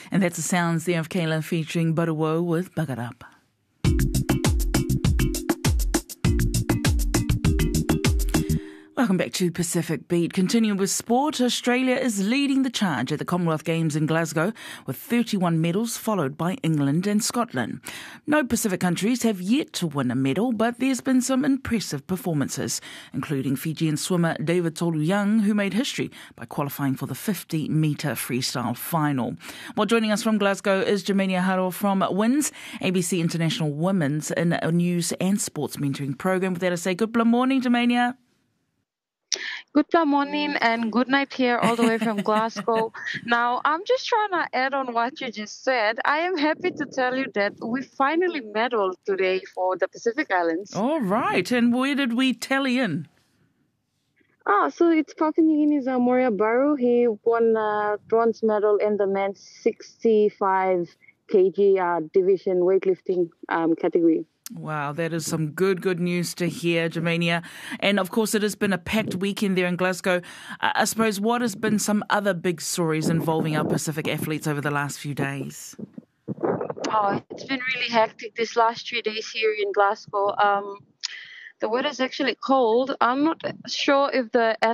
And that's the sounds there of Kayla featuring Butterwo with Bugger Up. Welcome back to Pacific Beat. Continuing with sport, Australia is leading the charge at the Commonwealth Games in Glasgow with 31 medals, followed by England and Scotland. No Pacific countries have yet to win a medal, but there's been some impressive performances, including Fijian swimmer David Tolu-Young, who made history by qualifying for the 50-metre freestyle final. Well, joining us from Glasgow is Germania Haro from WINS, ABC International Women's in a news and sports mentoring program. With that, I say good morning, Germania. Good morning and good night here all the way from Glasgow. Now, I'm just trying to add on what you just said. I am happy to tell you that we finally medaled today for the Pacific Islands. All right. And where did we tally in? So it's Papua New Guinea's Moria Baru. He won a bronze medal in the men's 65 kg division weightlifting category. Wow, that is some good news to hear, Germania. And of course, it has been a packed weekend there in Glasgow. I suppose, what has been some other big stories involving our Pacific athletes over the last few days? Oh, it's been really hectic these last 3 days here in Glasgow. The weather's actually cold. I'm not sure if the